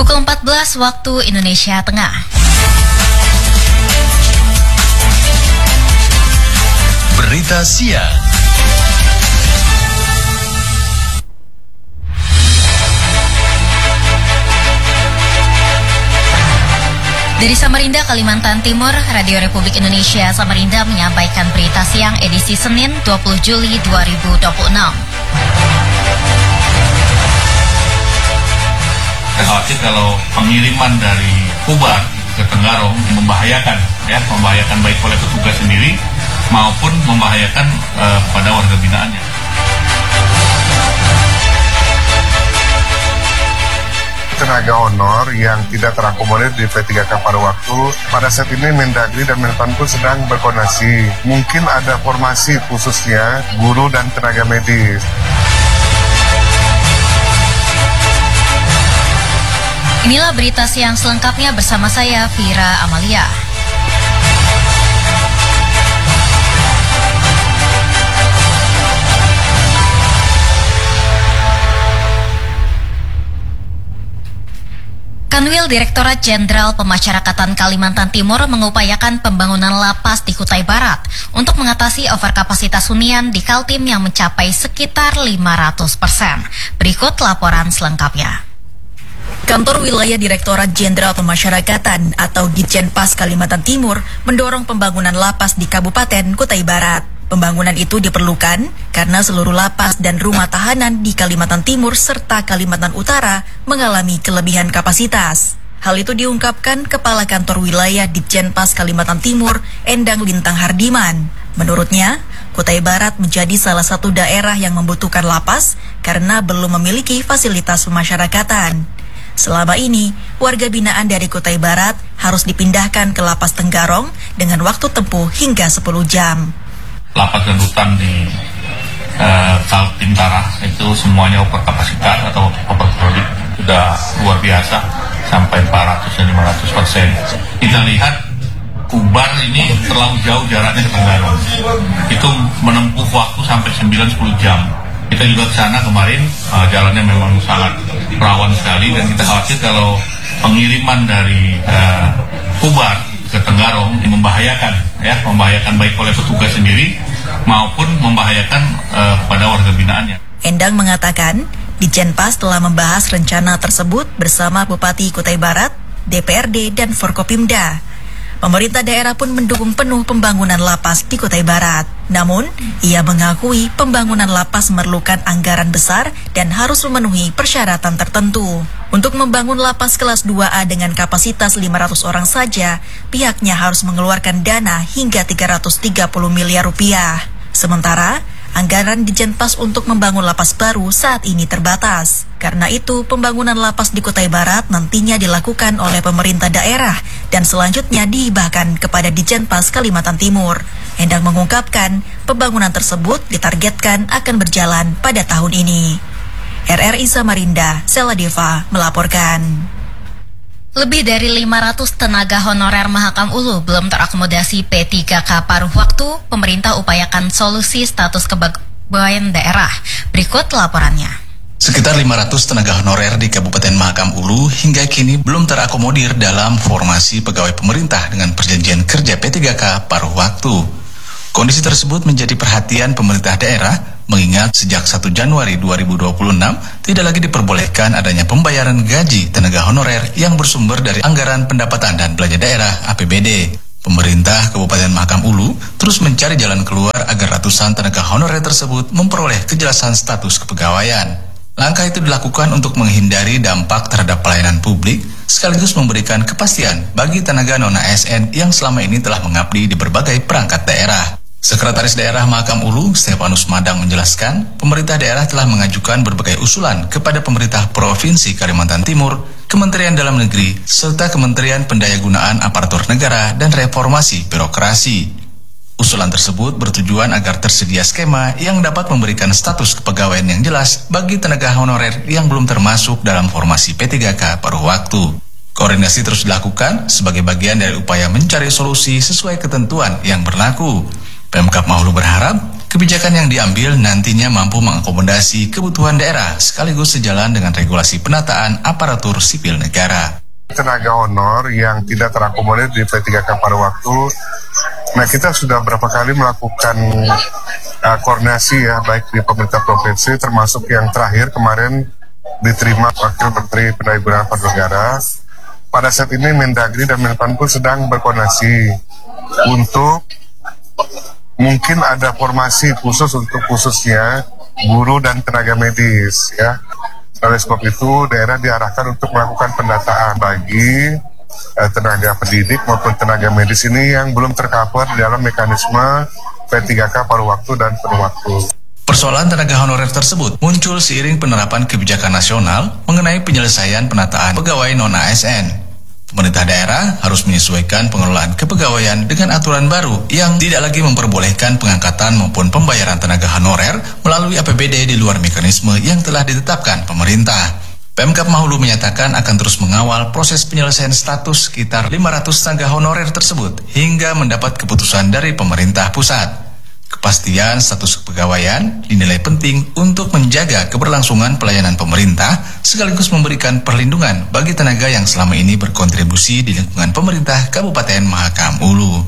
Pukul 14 waktu Indonesia Tengah. Berita siang. Dari Samarinda, Kalimantan Timur, Radio Republik Indonesia Samarinda menyampaikan berita siang edisi Senin 20 Juli 2026. Saya khawatir kalau pengiriman dari Kubar ke Tenggarong membahayakan baik oleh petugas sendiri maupun membahayakan pada warga binaannya. Tenaga honor yang tidak terakomodir di P3K pada waktu, pada saat ini Mendagri dan Menpan pun sedang berkoordinasi. Mungkin ada formasi khususnya guru dan tenaga medis. Inilah berita siang selengkapnya bersama saya, Vira Amalia. Kanwil Direktorat Jenderal Pemasyarakatan Kalimantan Timur mengupayakan pembangunan lapas di Kutai Barat untuk mengatasi overkapasitas hunian di Kaltim yang mencapai sekitar 500%. Berikut laporan selengkapnya. Kantor Wilayah Direktorat Jenderal Pemasyarakatan atau Ditjenpas Kalimantan Timur mendorong pembangunan lapas di Kabupaten Kutai Barat. Pembangunan itu diperlukan karena seluruh lapas dan rumah tahanan di Kalimantan Timur serta Kalimantan Utara mengalami kelebihan kapasitas. Hal itu diungkapkan Kepala Kantor Wilayah Ditjenpas Kalimantan Timur, Endang Lintang Hardiman. Menurutnya, Kutai Barat menjadi salah satu daerah yang membutuhkan lapas karena belum memiliki fasilitas pemasyarakatan. Selama ini, warga binaan dari Kutai Barat harus dipindahkan ke Lapas Tenggarong dengan waktu tempuh hingga 10 jam. Lapas dan rutan di Kaltim Utara itu semuanya overkapasitas atau overcrowded sudah luar biasa sampai 400 dan 500%. Kita lihat Kubar ini terlalu jauh jaraknya ke Tenggarong. Itu menempuh waktu sampai 9-10 jam. Kita juga ke sana kemarin, jalannya memang sangat rawan sekali dan kita khawatir kalau pengiriman dari Kubar ke Tenggarong membahayakan baik oleh petugas sendiri maupun membahayakan pada warga binaannya. Endang mengatakan, Ditjenpas telah membahas rencana tersebut bersama Bupati Kutai Barat, DPRD, dan Forkopimda. Pemerintah daerah pun mendukung penuh pembangunan lapas di Kutai Barat. Namun, ia mengakui pembangunan lapas memerlukan anggaran besar dan harus memenuhi persyaratan tertentu. Untuk membangun lapas kelas 2A dengan kapasitas 500 orang saja, pihaknya harus mengeluarkan dana hingga 330 miliar rupiah. Sementara, anggaran Ditjenpas untuk membangun lapas baru saat ini terbatas. Karena itu, pembangunan lapas di Kutai Barat nantinya dilakukan oleh pemerintah daerah dan selanjutnya dihibahkan kepada Ditjenpas Kalimantan Timur. Endang mengungkapkan, pembangunan tersebut ditargetkan akan berjalan pada tahun ini. RRI Samarinda, Seladeva melaporkan. Lebih dari 500 tenaga honorer Mahakam Ulu belum terakomodasi P3K paruh waktu. Pemerintah upayakan solusi status kepegawaian daerah. Berikut laporannya. Sekitar 500 tenaga honorer di Kabupaten Mahakam Ulu hingga kini belum terakomodir dalam formasi pegawai pemerintah dengan perjanjian kerja P3K paruh waktu. Kondisi tersebut menjadi perhatian pemerintah daerah mengingat sejak 1 Januari 2026 tidak lagi diperbolehkan adanya pembayaran gaji tenaga honorer yang bersumber dari anggaran pendapatan dan belanja daerah APBD. Pemerintah Kabupaten Mahakam Ulu terus mencari jalan keluar agar ratusan tenaga honorer tersebut memperoleh kejelasan status kepegawaian. Langkah itu dilakukan untuk menghindari dampak terhadap pelayanan publik sekaligus memberikan kepastian bagi tenaga non-ASN yang selama ini telah mengabdi di berbagai perangkat daerah. Sekretaris Daerah Mahakam Ulu, Stefanus Madang menjelaskan, pemerintah daerah telah mengajukan berbagai usulan kepada pemerintah Provinsi Kalimantan Timur, Kementerian Dalam Negeri, serta Kementerian Pendayagunaan Aparatur Negara dan Reformasi Birokrasi. Usulan tersebut bertujuan agar tersedia skema yang dapat memberikan status kepegawaian yang jelas bagi tenaga honorer yang belum termasuk dalam formasi P3K paruh waktu. Koordinasi terus dilakukan sebagai bagian dari upaya mencari solusi sesuai ketentuan yang berlaku. Pemkab Mahulu berharap Kebijakan yang diambil nantinya mampu mengakomodasi kebutuhan daerah sekaligus sejalan dengan regulasi penataan aparatur sipil negara. Tenaga honor yang tidak terakomodir di P3K pada waktu, nah kita sudah berapa kali melakukan koordinasi ya, baik di pemerintah provinsi termasuk yang terakhir kemarin diterima Wakil Menteri Pendaya Negara. Pada saat ini Mendagri dan Menpan pun sedang berkoordinasi untuk mungkin ada formasi khusus untuk khususnya guru dan tenaga medis ya. Oleh sebab itu daerah diarahkan untuk melakukan pendataan bagi tenaga pendidik maupun tenaga medis ini yang belum tercover dalam mekanisme P3K paruh waktu dan penuh waktu. Persoalan tenaga honorer tersebut muncul seiring penerapan kebijakan nasional mengenai penyelesaian penataan pegawai non-ASN. Pemerintah daerah harus menyesuaikan pengelolaan kepegawaian dengan aturan baru yang tidak lagi memperbolehkan pengangkatan maupun pembayaran tenaga honorer melalui APBD di luar mekanisme yang telah ditetapkan pemerintah. Pemkab Mahulu menyatakan akan terus mengawal proses penyelesaian status sekitar 500 tenaga honorer tersebut hingga mendapat keputusan dari pemerintah pusat. Kepastian status kepegawaian dinilai penting untuk menjaga keberlangsungan pelayanan pemerintah sekaligus memberikan perlindungan bagi tenaga yang selama ini berkontribusi di lingkungan pemerintah Kabupaten Mahakam Ulu.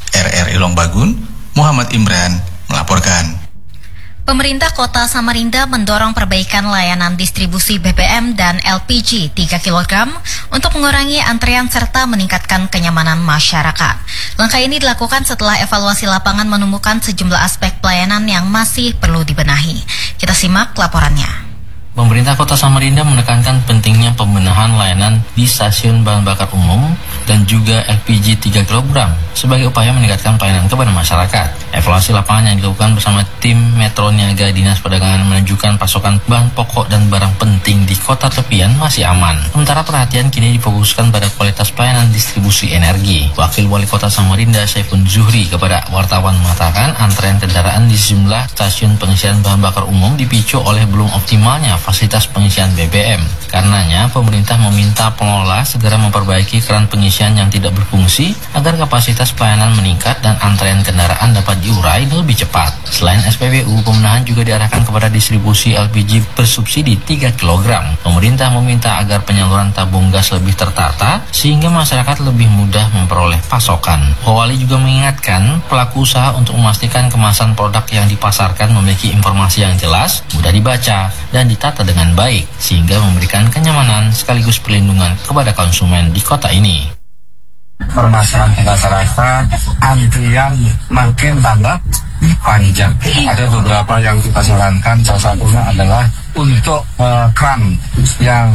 RRI Longbagun, Muhammad Imran melaporkan. Pemerintah Kota Samarinda mendorong perbaikan layanan distribusi BBM dan LPG 3 kg untuk mengurangi antrean serta meningkatkan kenyamanan masyarakat. Langkah ini dilakukan setelah evaluasi lapangan menemukan sejumlah aspek pelayanan yang masih perlu dibenahi. Kita simak laporannya. Pemerintah Kota Samarinda menekankan pentingnya pembenahan layanan di stasiun bahan bakar umum dan juga LPG 3 kg sebagai upaya meningkatkan pelayanan kepada masyarakat. Evaluasi lapangan yang dilakukan bersama tim Metro Niaga Dinas Perdagangan menunjukkan pasokan bahan pokok dan barang penting di kota tepian masih aman. Sementara perhatian kini difokuskan pada kualitas pelayanan distribusi energi. Wakil Wali Kota Samarinda Saifun Zuhri kepada wartawan mengatakan antrean kendaraan di sejumlah stasiun pengisian bahan bakar umum dipicu oleh belum optimalnya fasilitas pengisian BBM. Karenanya, pemerintah meminta pengelola segera memperbaiki keran pengisian yang tidak berfungsi agar kapasitas pelayanan meningkat dan antrean kendaraan dapat diurai lebih cepat. Selain SPBU, pembenahan juga diarahkan kepada distribusi LPG bersubsidi 3 kg. Pemerintah meminta agar penyaluran tabung gas lebih tertata sehingga masyarakat lebih mudah memperoleh pasokan. Wali juga mengingatkan pelaku usaha untuk memastikan kemasan produk yang dipasarkan memiliki informasi yang jelas, mudah dibaca, dan ditata dengan baik sehingga memberikan kenyamanan sekaligus perlindungan kepada konsumen di kota ini. Permasalahan masyarakat, antrian makin tambah panjang. Ada beberapa yang kita sarankan, salah satunya adalah untuk kran yang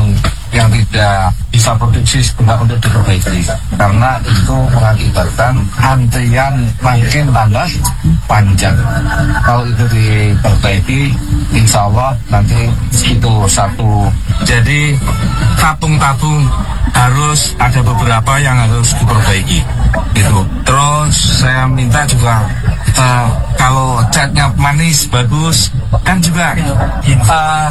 tidak bisa produksi untuk diperbaiki, karena itu mengakibatkan antrian makin tambah panjang. Kalau itu diperbaiki, insya Allah nanti itu satu. Jadi tabung-tabung harus ada beberapa yang harus diperbaiki gitu. Terus saya minta juga kalau catnya manis bagus kan juga